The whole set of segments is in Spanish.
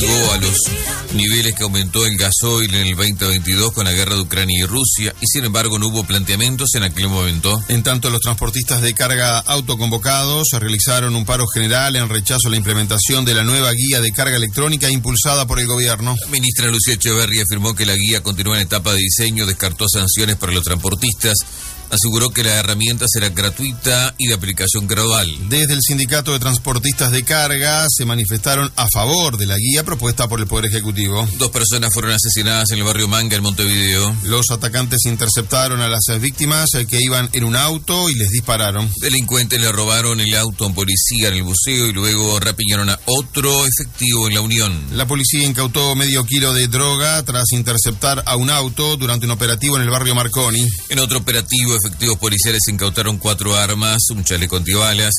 A los niveles que aumentó el gasoil en el 2022 con la guerra de Ucrania y Rusia, y sin embargo no hubo planteamientos en aquel momento. En tanto, los transportistas de carga autoconvocados realizaron un paro general en rechazo a la implementación de la nueva guía de carga electrónica impulsada por el gobierno. La ministra Lucía Echeverría afirmó que la guía continúa en etapa de diseño, descartó sanciones para los transportistas, aseguró que la herramienta será gratuita y de aplicación gradual. Desde el Sindicato de Transportistas de Carga se manifestaron a favor de la guía propuesta por el Poder Ejecutivo. 2 personas fueron asesinadas en el barrio Manga, en Montevideo. Los atacantes interceptaron a las víctimas que iban en un auto y les dispararon. Delincuentes le robaron el auto a un policía en el buceo y luego rapiñaron a otro efectivo en La Unión. La policía incautó medio kilo de droga tras interceptar a un auto durante un operativo en el barrio Marconi. En otro operativo, efectivos policiales incautaron 4 armas, un chaleco antibalas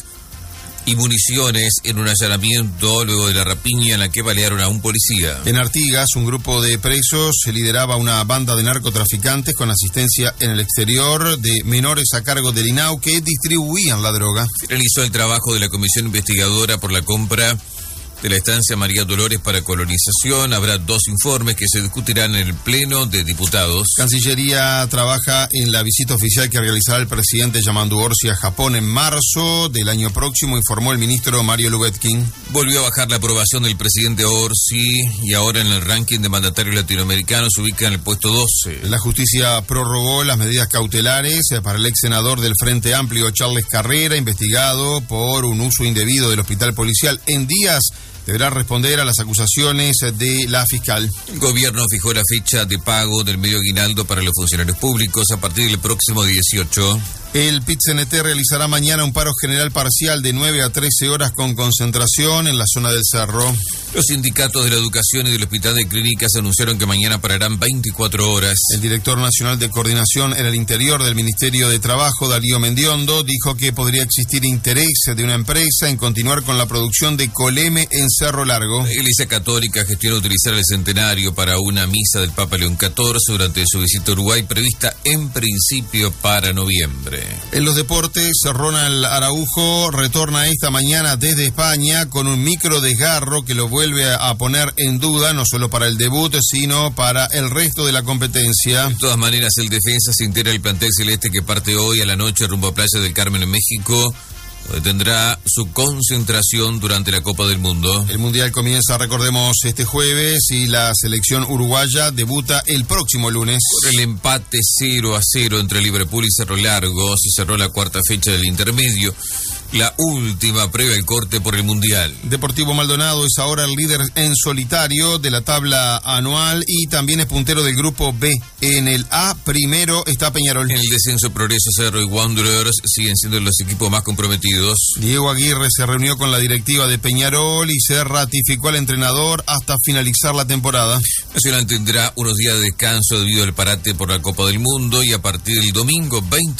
y municiones en un allanamiento luego de la rapiña en la que balearon a un policía. En Artigas, un grupo de presos lideraba una banda de narcotraficantes con asistencia en el exterior de menores a cargo del INAU que distribuían la droga. Finalizó el trabajo de la comisión investigadora por la compra de la estancia María Dolores para colonización. Habrá 2 informes que se discutirán en el Pleno de Diputados. Cancillería trabaja en la visita oficial que realizará el presidente Yamandu Orsi a Japón en marzo del año próximo, informó el ministro Mario Lubetkin. Volvió a bajar la aprobación del presidente Orsi y ahora en el ranking de mandatarios latinoamericanos se ubica en el puesto 12. La justicia prorrogó las medidas cautelares para el ex senador del Frente Amplio Charles Carrera, investigado por un uso indebido del hospital policial. En días deberá responder a las acusaciones de la fiscal. El gobierno fijó la fecha de pago del medio aguinaldo para los funcionarios públicos a partir del próximo 18. El PIT-CNT realizará mañana un paro general parcial de 9 a 13 horas con concentración en la zona del Cerro. Los sindicatos de la educación y del Hospital de Clínicas anunciaron que mañana pararán 24 horas. El director nacional de coordinación en el interior del Ministerio de Trabajo, Darío Mendiondo, dijo que podría existir interés de una empresa en continuar con la producción de Coleme en Cerro Largo. La Iglesia Católica gestiona utilizar el centenario para una misa del Papa León XIV durante su visita a Uruguay, prevista en principio para noviembre. En los deportes, Ronald Araujo retorna esta mañana desde España con un micro desgarro que lo vuelve a poner en duda, no solo para el debut, sino para el resto de la competencia. De todas maneras, el defensa se integra el plantel celeste que parte hoy a la noche rumbo a Playa del Carmen en México, donde tendrá su concentración durante la Copa del Mundo. El Mundial comienza, recordemos, este jueves y la selección uruguaya debuta el próximo lunes. Por el empate 0-0 entre Liverpool y Cerro Largo se cerró la 4ª fecha del intermedio, la última previa al corte por el Mundial. Deportivo Maldonado es ahora el líder en solitario de la tabla anual y también es puntero del grupo B. En el A primero está Peñarol. En el descenso, Progreso, Cerro y Wanderers siguen siendo los equipos más comprometidos. Diego Aguirre se reunió con la directiva de Peñarol y se ratificó al entrenador hasta finalizar la temporada. Nacional tendrá unos días de descanso debido al parate por la Copa del Mundo y a partir del domingo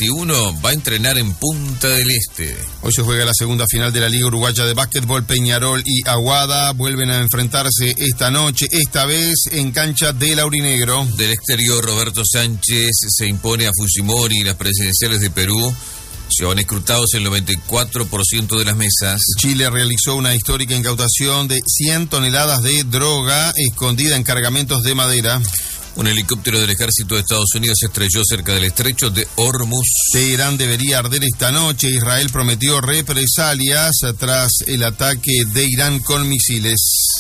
21 va a entrenar en Punta del Este. Hoy se juega la segunda final de la Liga Uruguaya de Básquetbol. Peñarol y Aguada vuelven a enfrentarse esta noche, esta vez en cancha de Laurinegro. Del exterior, Roberto Sánchez se impone a Fujimori y las presidenciales de Perú se van escrutados el 94% de las mesas. Chile realizó una histórica incautación de 100 toneladas de droga escondida en cargamentos de madera. Un helicóptero del ejército de Estados Unidos se estrelló cerca del estrecho de Hormuz. Teherán debería arder esta noche. Israel prometió represalias tras el ataque de Irán con misiles.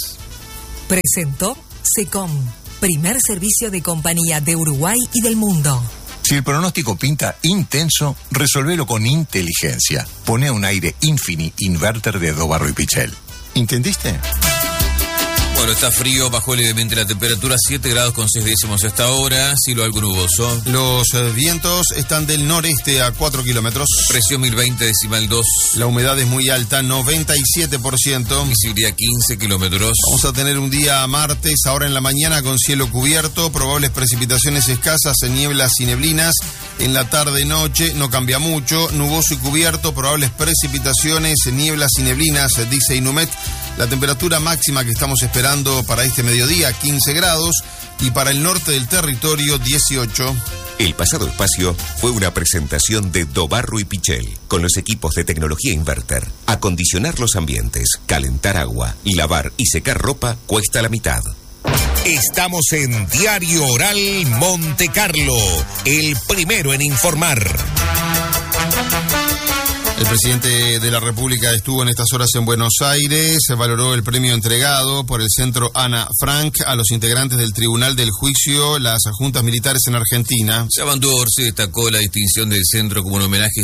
Presentó SECOM, primer servicio de compañía de Uruguay y del mundo. Si el pronóstico pinta intenso, resolvelo con inteligencia. Pone un aire Infini Inverter de Dobarro y Pichel. ¿Entendiste? Bueno, está frío, bajó levemente la temperatura, 7 grados con 6 décimos hasta ahora, cielo algo nuboso. Los vientos están del noreste a 4 kilómetros. Presión 1020,2. La humedad es muy alta, 97%. Visibilidad 15 kilómetros. Vamos a tener un día martes, ahora en la mañana con cielo cubierto, probables precipitaciones escasas, nieblas y neblinas. En la tarde-noche no cambia mucho, nuboso y cubierto, probables precipitaciones, nieblas y neblinas, dice Inumet. La temperatura máxima que estamos esperando para este mediodía, 15 grados, y para el norte del territorio, 18. El pasado espacio fue una presentación de Dobarro y Pichel, con los equipos de tecnología inverter. Acondicionar los ambientes, calentar agua, lavar y secar ropa cuesta la mitad. Estamos en Diario Oral Monte Carlo, el primero en informar. El presidente de la República estuvo en estas horas en Buenos Aires, valoró el premio entregado por el Centro Ana Frank a los integrantes del Tribunal del Juicio, las juntas militares en Argentina. Yamandu Orsi destacó la distinción del centro como un homenaje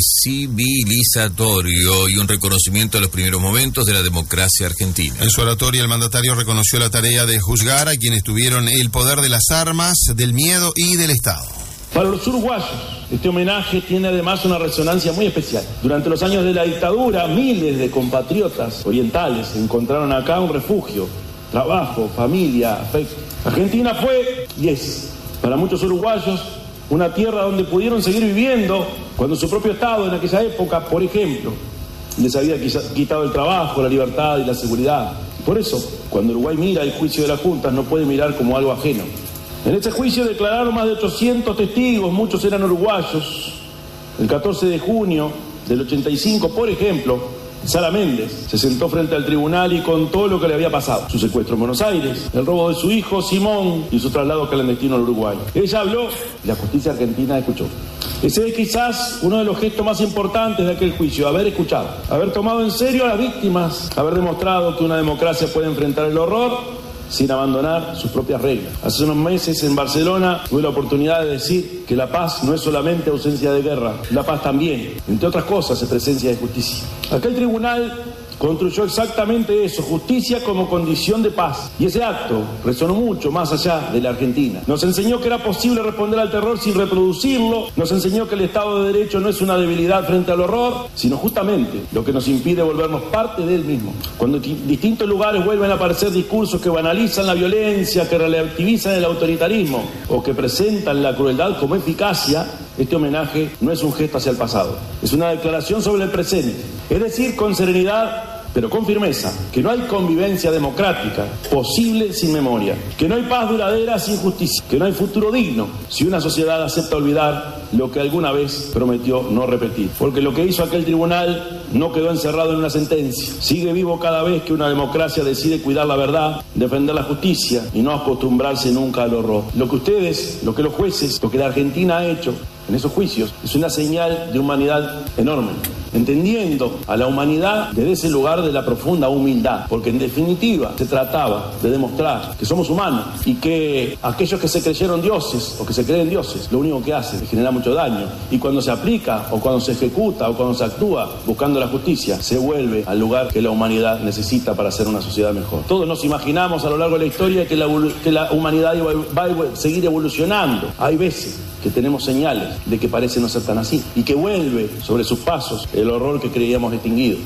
civilizatorio y un reconocimiento a los primeros momentos de la democracia argentina. En su oratoria, el mandatario reconoció la tarea de juzgar a quienes tuvieron el poder de las armas, del miedo y del Estado. Para los uruguayos, este homenaje tiene además una resonancia muy especial. Durante los años de la dictadura, miles de compatriotas orientales encontraron acá un refugio, trabajo, familia, afecto. Argentina fue y es, para muchos uruguayos, una tierra donde pudieron seguir viviendo cuando su propio Estado en aquella época, por ejemplo, les había quitado el trabajo, la libertad y la seguridad. Por eso, cuando Uruguay mira el juicio de las juntas, no puede mirar como algo ajeno. En este juicio declararon más de 800 testigos, muchos eran uruguayos. El 14 de junio del 85, por ejemplo, Sara Méndez se sentó frente al tribunal y contó lo que le había pasado. Su secuestro en Buenos Aires, el robo de su hijo Simón y su traslado clandestino al Uruguay. Ella habló y la justicia argentina escuchó. Ese es quizás uno de los gestos más importantes de aquel juicio, haber escuchado, haber tomado en serio a las víctimas, haber demostrado que una democracia puede enfrentar el horror sin abandonar sus propias reglas. Hace unos meses en Barcelona tuve la oportunidad de decir que la paz no es solamente ausencia de guerra, la paz también, entre otras cosas, es presencia de justicia. Aquel tribunal construyó exactamente eso, justicia como condición de paz. Y ese acto resonó mucho más allá de la Argentina. Nos enseñó que era posible responder al terror sin reproducirlo, nos enseñó que el Estado de Derecho no es una debilidad frente al horror, sino justamente lo que nos impide volvernos parte de él mismo. Cuando en distintos lugares vuelven a aparecer discursos que banalizan la violencia, que relativizan el autoritarismo o que presentan la crueldad como eficacia, este homenaje no es un gesto hacia el pasado, es una declaración sobre el presente. Es decir, con serenidad, pero con firmeza, que no hay convivencia democrática posible sin memoria, que no hay paz duradera sin justicia, que no hay futuro digno si una sociedad acepta olvidar lo que alguna vez prometió no repetir. Porque lo que hizo aquel tribunal no quedó encerrado en una sentencia, sigue vivo cada vez que una democracia decide cuidar la verdad, defender la justicia y no acostumbrarse nunca al horror. Lo que ustedes, lo que los jueces, lo que la Argentina ha hecho en esos juicios es una señal de humanidad enorme, entendiendo a la humanidad desde ese lugar de la profunda humildad, porque en definitiva se trataba de demostrar que somos humanos y que aquellos que se creyeron dioses o que se creen dioses, lo único que hacen es generar mucho daño, y cuando se aplica o cuando se ejecuta o cuando se actúa buscando la justicia, se vuelve al lugar que la humanidad necesita para hacer una sociedad mejor. Todos nos imaginamos a lo largo de la historia que la humanidad va a seguir evolucionando. Hay veces que tenemos señales de que parece no ser tan así y que vuelve sobre sus pasos el horror que creíamos extinguido.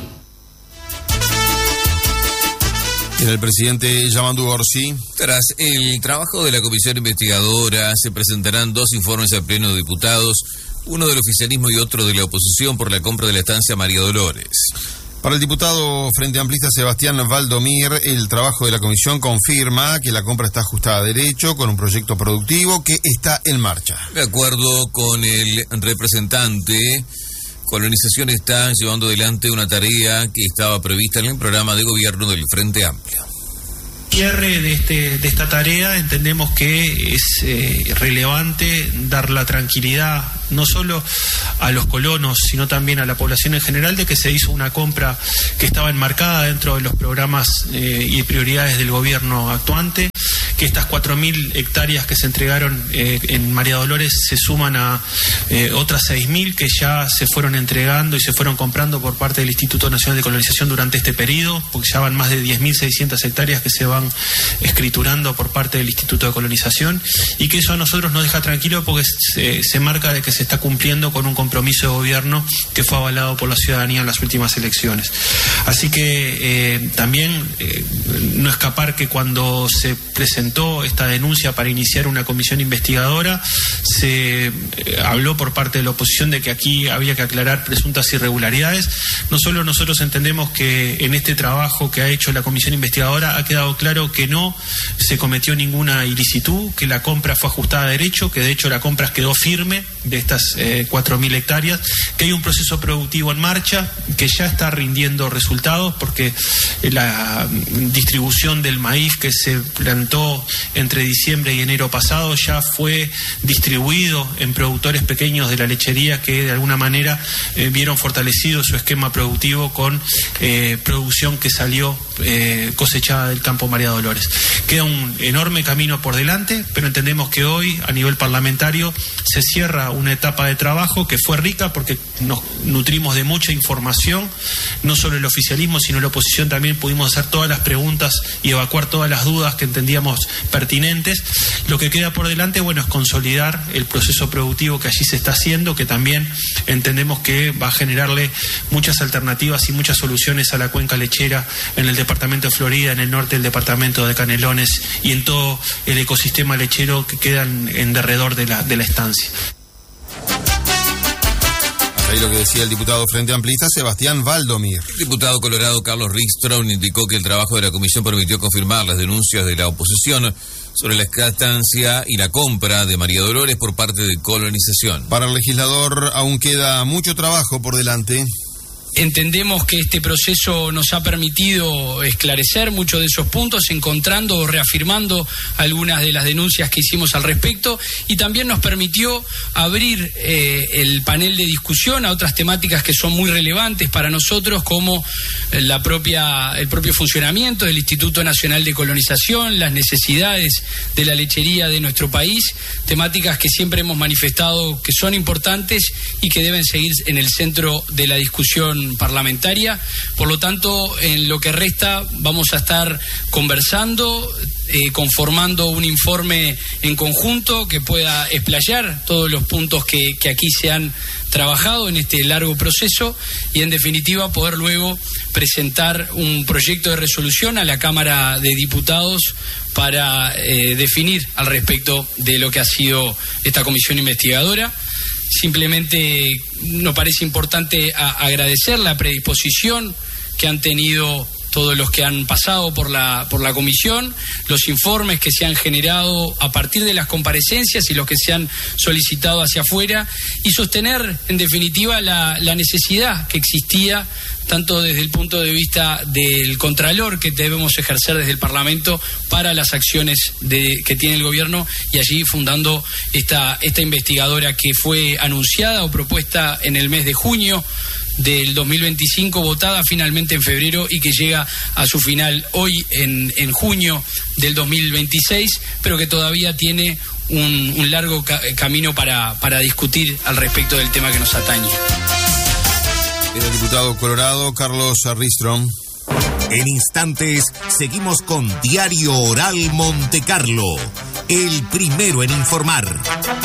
El presidente Yamandu Orsi. Tras el trabajo de la comisión investigadora, se presentarán dos informes al Pleno de Diputados, uno del oficialismo y otro de la oposición por la compra de la estancia María Dolores. Para el diputado Frente Amplista Sebastián Valdomir, el trabajo de la comisión confirma que la compra está ajustada a derecho, con un proyecto productivo que está en marcha. De acuerdo con el representante, Colonización está llevando adelante una tarea que estaba prevista en el programa de gobierno del Frente Amplio. Cierre de esta tarea, entendemos que es relevante dar la tranquilidad no solo a los colonos, sino también a la población en general, de que se hizo una compra que estaba enmarcada dentro de los programas y prioridades del gobierno actuante, que estas 4.000 hectáreas que se entregaron en María Dolores se suman a otras 6.000 que ya se fueron entregando y se fueron comprando por parte del Instituto Nacional de Colonización durante este periodo, porque ya van más de 10.600 hectáreas que se van escriturando por parte del Instituto de Colonización, y que eso a nosotros nos deja tranquilos porque se marca de que se está cumpliendo con un compromiso de gobierno que fue avalado por la ciudadanía en las últimas elecciones. Así que también no escapar que cuando se presentó presentó esta denuncia para iniciar una comisión investigadora. Se habló por parte de la oposición de que aquí había que aclarar presuntas irregularidades. No solo nosotros entendemos que en este trabajo que ha hecho la comisión investigadora ha quedado claro que no se cometió ninguna ilicitud, que la compra fue ajustada a derecho, que de hecho la compra quedó firme de estas 4.000 hectáreas, que hay un proceso productivo en marcha, que ya está rindiendo resultados, porque la distribución del maíz que se plantó entre diciembre y enero pasado ya fue distribuido en productores pequeños de la lechería que de alguna manera vieron fortalecido su esquema productivo con producción que salió cosechada del campo María Dolores. Queda un enorme camino por delante, pero entendemos que hoy a nivel parlamentario se cierra una etapa de trabajo que fue rica porque nos nutrimos de mucha información, no solo el oficialismo sino la oposición también pudimos hacer todas las preguntas y evacuar todas las dudas que entendíamos pertinentes. Lo que queda por delante, bueno, es consolidar el proceso productivo que allí se está haciendo, que también entendemos que va a generarle muchas alternativas y muchas soluciones a la cuenca lechera en el departamento de Florida, en el norte del departamento de Canelones y en todo el ecosistema lechero que queda en derredor de la estancia. Ahí lo que decía el diputado Frente Amplista Sebastián Valdomir. El diputado colorado Carlos Rickstrom indicó que el trabajo de la comisión permitió confirmar las denuncias de la oposición sobre la estancia y la compra de María Dolores por parte de Colonización. Para el legislador aún queda mucho trabajo por delante. Entendemos que este proceso nos ha permitido esclarecer muchos de esos puntos, encontrando o reafirmando algunas de las denuncias que hicimos al respecto, y también nos permitió abrir el panel de discusión a otras temáticas que son muy relevantes para nosotros, como el propio funcionamiento del Instituto Nacional de Colonización, las necesidades de la lechería de nuestro país, temáticas que siempre hemos manifestado que son importantes y que deben seguir en el centro de la discusión parlamentaria. Por lo tanto, en lo que resta vamos a estar conversando, conformando un informe en conjunto que pueda explayar todos los puntos que aquí se han trabajado en este largo proceso y en definitiva poder luego presentar un proyecto de resolución a la Cámara de Diputados para definir al respecto de lo que ha sido esta comisión investigadora. Simplemente nos parece importante agradecer la predisposición que han tenido todos los que han pasado por la comisión, los informes que se han generado a partir de las comparecencias y los que se han solicitado hacia afuera, y sostener en definitiva la necesidad que existía tanto desde el punto de vista del contralor que debemos ejercer desde el Parlamento para las acciones que tiene el gobierno, y allí fundando esta investigadora que fue anunciada o propuesta en el mes de junio del 2025, votada finalmente en febrero y que llega a su final hoy en junio del 2026, pero que todavía tiene un largo camino para discutir al respecto del tema que nos atañe. El diputado colorado Carlos Rickstrom. En instantes seguimos con Diario Oral Montecarlo, el primero en informar.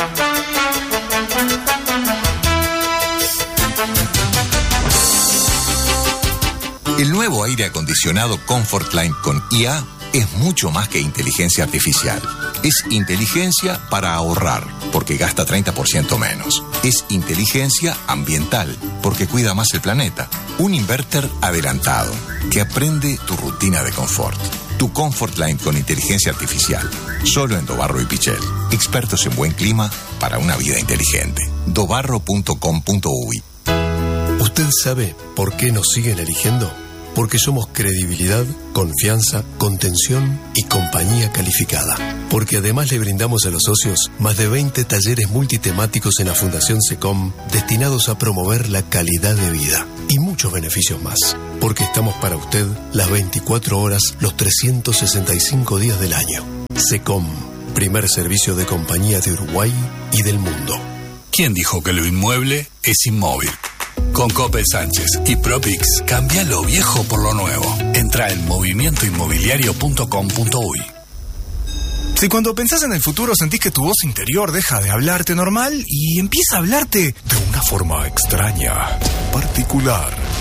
El nuevo aire acondicionado Comfortline con IA es mucho más que inteligencia artificial. Es inteligencia para ahorrar, porque gasta 30% menos. Es inteligencia ambiental, porque cuida más el planeta. Un inverter adelantado, que aprende tu rutina de confort. Tu Comfortline con inteligencia artificial. Solo en Dobarro y Pichel. Expertos en buen clima para una vida inteligente. dobarro.com.uy. ¿Usted sabe por qué nos siguen eligiendo? Porque somos credibilidad, confianza, contención y compañía calificada. Porque además le brindamos a los socios más de 20 talleres multitemáticos en la Fundación SECOM destinados a promover la calidad de vida y muchos beneficios más. Porque estamos para usted las 24 horas, los 365 días del año. SECOM, primer servicio de compañía de Uruguay y del mundo. ¿Quién dijo que lo inmueble es inmóvil? Con Coppel Sánchez y Propix, cambia lo viejo por lo nuevo. Entra en movimientoinmobiliario.com.uy. Si cuando pensás en el futuro sentís que tu voz interior deja de hablarte normal y empieza a hablarte de una forma extraña, particular,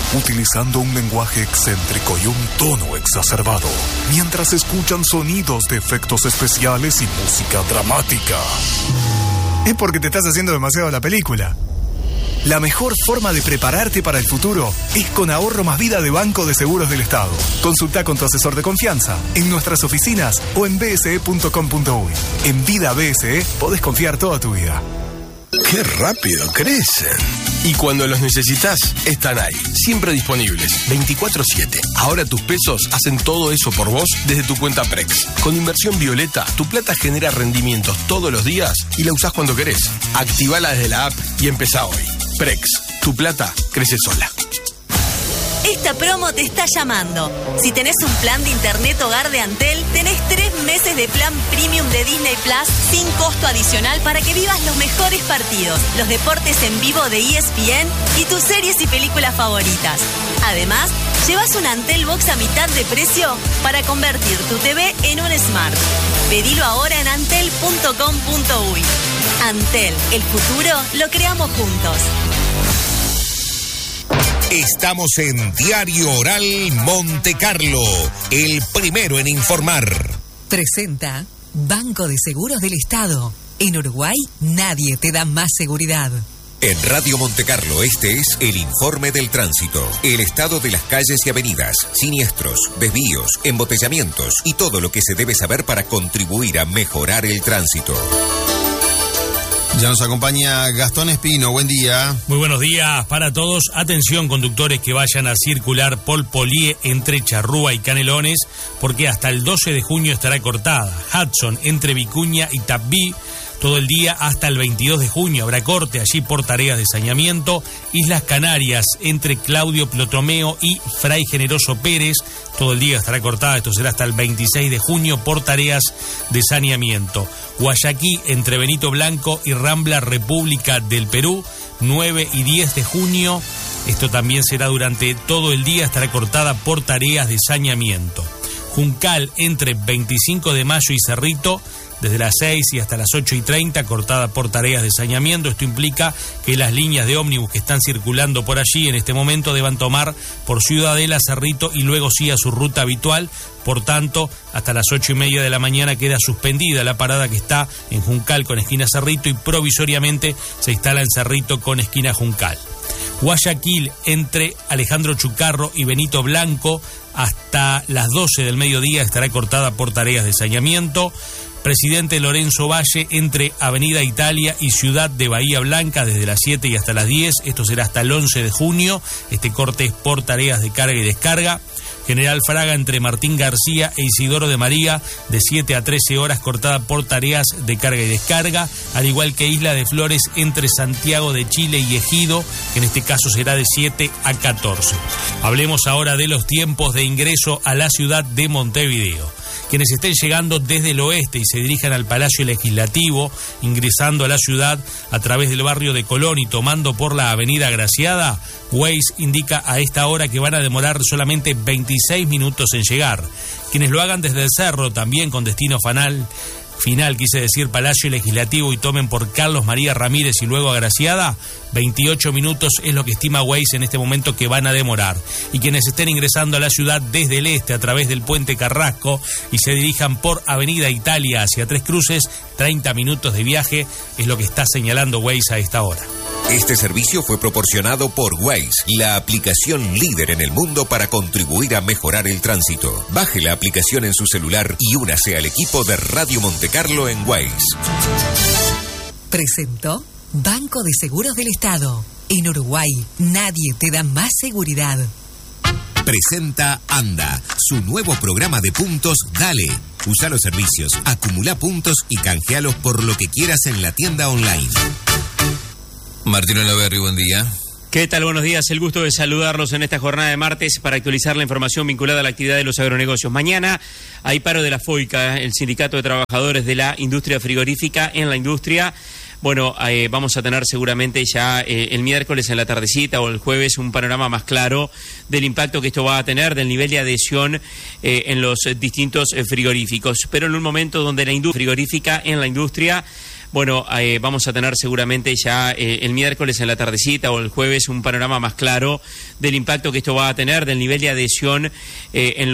utilizando un lenguaje excéntrico y un tono exacerbado, mientras escuchan sonidos de efectos especiales y música dramática. Es porque te estás haciendo demasiado la película. La mejor forma de prepararte para el futuro es con Ahorro Más Vida de Banco de Seguros del Estado. Consulta con tu asesor de confianza en nuestras oficinas o en bse.com.uy. En Vida BSE podés confiar toda tu vida. ¡Qué rápido crecen! Y cuando los necesitas, están ahí, siempre disponibles, 24/7. Ahora tus pesos hacen todo eso por vos desde tu cuenta Prex. Con Inversión Violeta, tu plata genera rendimientos todos los días y la usás cuando querés. Activala desde la app y empezá hoy. Prex, tu plata crece sola. Esta promo te está llamando. Si tenés un plan de internet hogar de Antel, tenés 3 meses de plan premium de Disney Plus sin costo adicional para que vivas los mejores partidos, los deportes en vivo de ESPN y tus series y películas favoritas. Además, llevas un Antel Box a mitad de precio para convertir tu TV en un Smart. Pedilo ahora en antel.com.uy. Antel, el futuro lo creamos juntos. Estamos en Diario Oral Monte Carlo, el primero en informar. Presenta Banco de Seguros del Estado. En Uruguay nadie te da más seguridad. En Radio Monte Carlo, este es el informe del tránsito. El estado de las calles y avenidas, siniestros, desvíos, embotellamientos y todo lo que se debe saber para contribuir a mejorar el tránsito. Ya nos acompaña Gastón Espino, buen día. Muy buenos días para todos. Atención, conductores que vayan a circular por Polié entre Charrúa y Canelones, porque hasta el 12 de junio estará cortada. Hudson entre Vicuña y Tapí, todo el día hasta el 22 de junio habrá corte allí por tareas de saneamiento. Islas Canarias entre Claudio Plotomeo y Fray Generoso Pérez, todo el día estará cortada, esto será hasta el 26 de junio por tareas de saneamiento. Guayaquil entre Benito Blanco y Rambla República del Perú, 9 y 10 de junio, esto también será durante todo el día, estará cortada por tareas de saneamiento. Juncal entre 25 de mayo y Cerrito, desde las 6 y hasta las 8:30, cortada por tareas de saneamiento. Esto implica que las líneas de ómnibus que están circulando por allí en este momento deban tomar por Ciudadela, Cerrito y luego sí a su ruta habitual. Por tanto, hasta las 8:30 de la mañana queda suspendida la parada que está en Juncal con esquina Cerrito y provisoriamente se instala en Cerrito con esquina Juncal. Guayaquil entre Alejandro Chucarro y Benito Blanco hasta las 12 del mediodía estará cortada por tareas de saneamiento. Presidente Lorenzo Valle entre Avenida Italia y Ciudad de Bahía Blanca desde las 7 y hasta las 10. Esto será hasta el 11 de junio. Este corte es por tareas de carga y descarga. General Fraga entre Martín García e Isidoro de María de 7 a 13 horas cortada por tareas de carga y descarga. Al igual que Isla de Flores entre Santiago de Chile y Ejido, que en este caso será de 7 a 14. Hablemos ahora de los tiempos de ingreso a la ciudad de Montevideo. Quienes estén llegando desde el oeste y se dirijan al Palacio Legislativo, ingresando a la ciudad a través del barrio de Colón y tomando por la avenida Graciada, Waze indica a esta hora que van a demorar solamente 26 minutos en llegar. Quienes lo hagan desde el Cerro, también con destino final, quise decir Palacio Legislativo, y tomen por Carlos María Ramírez y luego Agraciada, 28 minutos es lo que estima Waze en este momento que van a demorar. Y quienes estén ingresando a la ciudad desde el este a través del Puente Carrasco y se dirijan por Avenida Italia hacia Tres Cruces, 30 minutos de viaje es lo que está señalando Waze a esta hora. Este servicio fue proporcionado por Waze, la aplicación líder en el mundo para contribuir a mejorar el tránsito. Baje la aplicación en su celular y únase al equipo de Radio Monte Carlo en Waze. Presentó Banco de Seguros del Estado. En Uruguay nadie te da más seguridad. Presenta Anda, su nuevo programa de puntos Dale. Usa los servicios, acumula puntos y canjealos por lo que quieras en la tienda online. Martín Olaverri, buen día. ¿Qué tal? Buenos días. El gusto de saludarlos en esta jornada de martes para actualizar la información vinculada a la actividad de los agronegocios. Mañana hay paro de la FOICA, el Sindicato de Trabajadores de la Industria Frigorífica en la industria. Bueno, vamos a tener seguramente ya el miércoles en la tardecita o el jueves un panorama más claro del impacto que esto va a tener, del nivel de adhesión en los distintos frigoríficos. Pero en un momento donde la industria frigorífica en la industria bueno, vamos a tener seguramente ya el miércoles en la tardecita o el jueves un panorama más claro del impacto que esto va a tener, del nivel de adhesión en